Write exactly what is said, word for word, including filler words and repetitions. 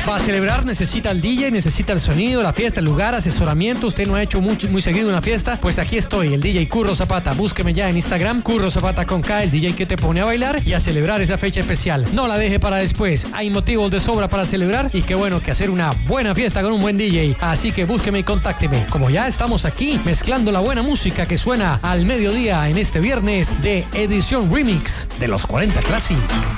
Para celebrar necesita el D J, necesita el sonido, la fiesta, el lugar, asesoramiento. Usted no ha hecho muy, muy seguido una fiesta, pues aquí estoy, el D J Curro Zapata. Búsqueme ya en Instagram, Curro Zapata con K, el D J que te pone a bailar y a celebrar esa fecha especial. No la deje para después. Hay motivos de sobra para celebrar y qué bueno que hacer una buena fiesta con un buen D J. Así que búsqueme y contácteme. Como ya estamos aquí mezclando la buena música que suena al mediodía en este viernes de edición remix de los cuarenta Classic.